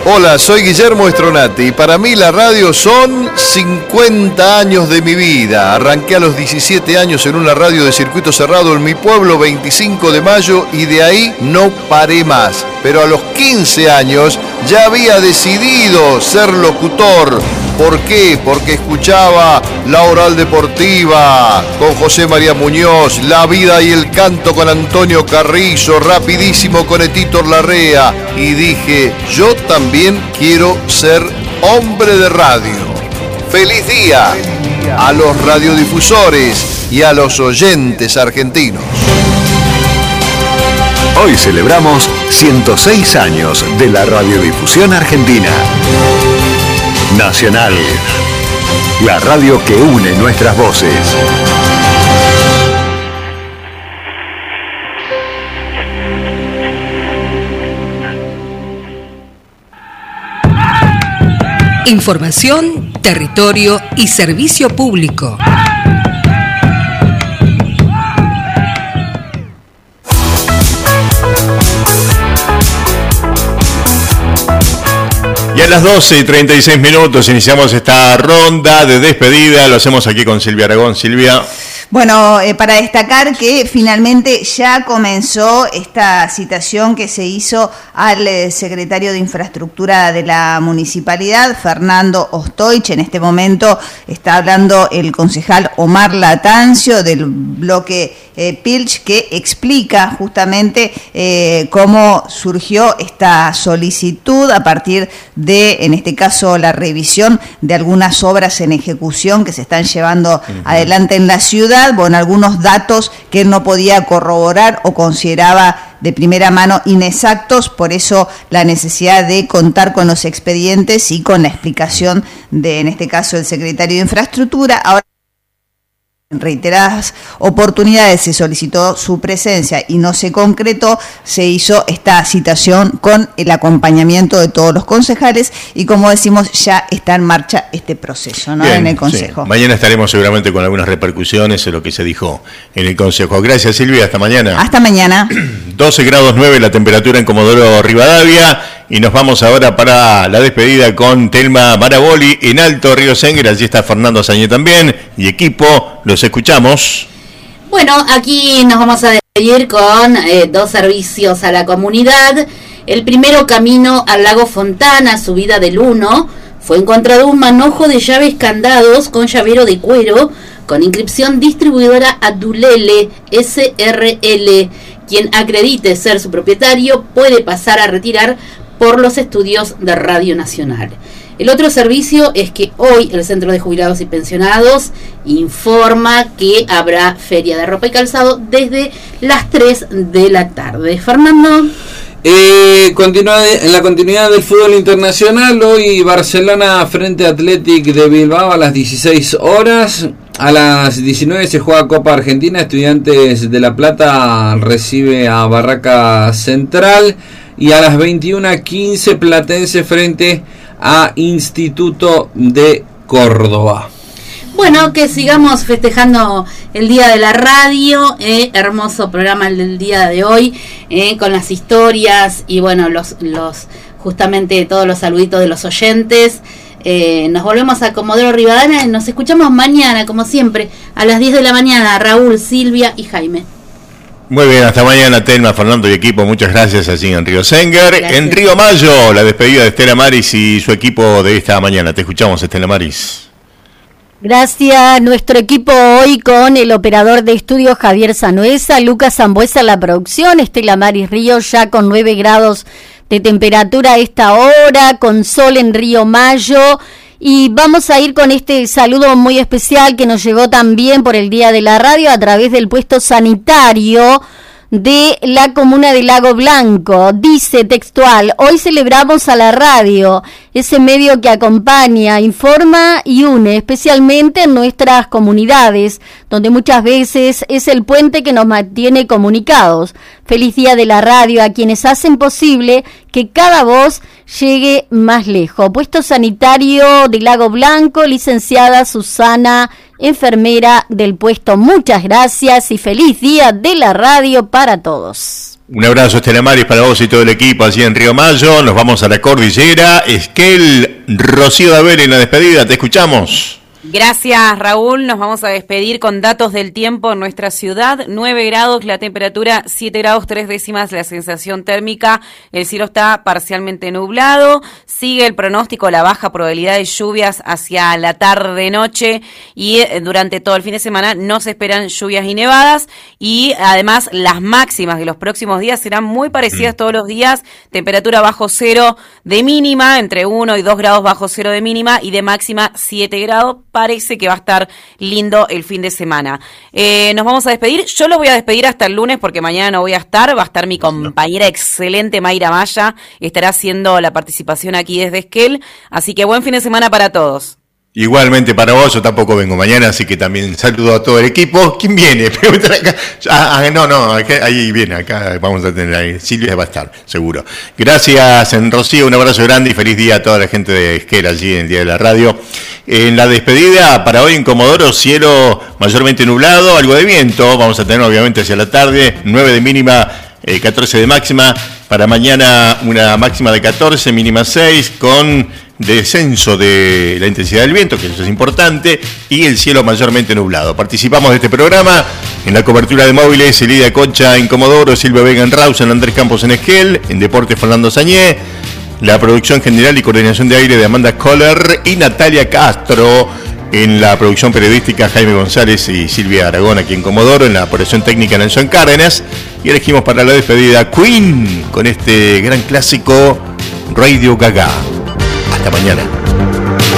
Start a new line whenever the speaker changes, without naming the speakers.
Hola, soy Guillermo Stronati y para mí la radio son 50 años de mi vida. Arranqué a los 17 años en una radio de circuito cerrado en mi pueblo, 25 de mayo, y de ahí no paré más. Pero a los 15 años ya había decidido ser locutor. ¿Por qué? Porque escuchaba La Oral Deportiva con José María Muñoz, La Vida y el Canto con Antonio Carrizo, Rapidísimo con Etito Larrea, y dije, yo también quiero ser hombre de radio. ¡Feliz día a los radiodifusores y a los oyentes argentinos!
Hoy celebramos 106 años de la radiodifusión argentina. Nacional, la radio que une nuestras voces.
Información, territorio y servicio público.
Y a las 12:36 iniciamos esta ronda de despedida. Lo hacemos aquí con Silvia Aragón. Silvia.
Bueno, para destacar que finalmente ya comenzó esta citación que se hizo al secretario de Infraestructura de la Municipalidad, Fernando Ostoich. En este momento está hablando el concejal Omar Latancio del bloque Pilch, que explica justamente cómo surgió esta solicitud a partir de, en este caso, la revisión de algunas obras en ejecución que se están llevando adelante en la ciudad. Bueno, algunos datos que él no podía corroborar o consideraba de primera mano inexactos, por eso la necesidad de contar con los expedientes y con la explicación de, en este caso, el secretario de Infraestructura. Ahora, en reiteradas oportunidades se solicitó su presencia y no se concretó, se hizo esta citación con el acompañamiento de todos los concejales y, como decimos, ya está en marcha este proceso, ¿no? Bien, en el Consejo.
Sí. Mañana estaremos seguramente con algunas repercusiones de lo que se dijo en el Consejo. Gracias, Silvia, hasta mañana.
Hasta mañana.
12 grados 9 la temperatura en Comodoro Rivadavia. Y nos vamos ahora para la despedida con Telma Maraboli en Alto Río Senguer. Allí está Fernando Sañé también y equipo. Los escuchamos.
Bueno, aquí nos vamos a despedir con dos servicios a la comunidad. El primero, camino al lago Fontana, subida del 1. Fue encontrado un manojo de llaves candados con llavero de cuero con inscripción distribuidora Adulele SRL. Quien acredite ser su propietario puede pasar a retirar por los estudios de Radio Nacional. El otro servicio es que hoy el Centro de Jubilados y Pensionados informa que habrá feria de ropa y calzado desde las 3 de la tarde. Fernando.
En la continuidad del fútbol internacional, hoy Barcelona frente a Athletic de Bilbao a las 16 horas. A las 19 se juega Copa Argentina. Estudiantes de La Plata recibe a Barraca Central. Y a las 21:15 Platense frente a Instituto de Córdoba.
Bueno, que sigamos festejando el Día de la Radio, hermoso programa el del día de hoy, con las historias y bueno, los justamente todos los saluditos de los oyentes. Nos volvemos a Comodoro Rivadavia y nos escuchamos mañana, como siempre, a las 10 de la mañana, Raúl, Silvia y Jaime.
Muy bien, hasta mañana, Telma, Fernando y equipo. Muchas gracias allí en Río Senguer. Gracias. En Río Mayo, la despedida de Estela Maris y su equipo de esta mañana. Te escuchamos, Estela Maris.
Gracias, nuestro equipo hoy con el operador de estudio Javier Sanuesa, Lucas Zambuesa en la producción, Estela Maris Ríos ya con 9 grados de temperatura a esta hora, con sol en Río Mayo. Y vamos a ir con este saludo muy especial que nos llegó también por el Día de la Radio a través del puesto sanitario de la comuna de Lago Blanco. Dice textual: hoy celebramos a la radio, ese medio que acompaña, informa y une, especialmente en nuestras comunidades, donde muchas veces es el puente que nos mantiene comunicados. Feliz Día de la Radio a quienes hacen posible que cada voz llegue más lejos. Puesto sanitario de Lago Blanco, licenciada Susana, enfermera del puesto. Muchas gracias y feliz Día de la Radio para todos.
Un abrazo, Estela Maris, para vos y todo el equipo allí en Río Mayo. Nos vamos a la cordillera. Esquel, Rocío Davel en la despedida. Te escuchamos.
Gracias, Raúl. Nos vamos a despedir con datos del tiempo en nuestra ciudad. 9 grados, la temperatura 7 grados 3 décimas, la sensación térmica. El cielo está parcialmente nublado. Sigue el pronóstico, la baja probabilidad de lluvias hacia la tarde-noche y durante todo el fin de semana no se esperan lluvias y nevadas. Y además las máximas de los próximos días serán muy parecidas todos los días. Temperatura bajo cero de mínima, entre 1 y 2 grados bajo cero de mínima y de máxima 7 grados. Parece que va a estar lindo el fin de semana. Nos vamos a despedir. Yo los voy a despedir hasta el lunes porque mañana no voy a estar. Va a estar mi compañera excelente Mayra Maya. Estará haciendo la participación aquí desde Esquel. Así que buen fin de semana para todos.
Igualmente para vos, yo tampoco vengo mañana, así que también saludo a todo el equipo. ¿Quién viene? Acá, ahí viene, acá vamos a tener ahí. Silvia va a estar, seguro. Gracias, Rocío, un abrazo grande y feliz día a toda la gente de Esquel allí en el Día de la Radio. En la despedida, para hoy en Comodoro, cielo mayormente nublado, algo de viento, vamos a tener obviamente hacia la tarde, 9 de mínima, 14 de máxima. Para mañana una máxima de 14, mínima 6, con descenso de la intensidad del viento, que eso es importante, y el cielo mayormente nublado. Participamos de este programa en la cobertura de móviles, Elidia Concha en Comodoro, Silvia Vega en Rawson, Andrés Campos en Esquel, en Deportes Fernando Sañé, la producción general y coordinación de aire de Amanda Kohler y Natalia Castro, en la producción periodística Jaime González y Silvia Aragón aquí en Comodoro, en la operación técnica Nelson Cárdenas, y elegimos para la despedida Queen con este gran clásico Radio Gaga. Hasta mañana.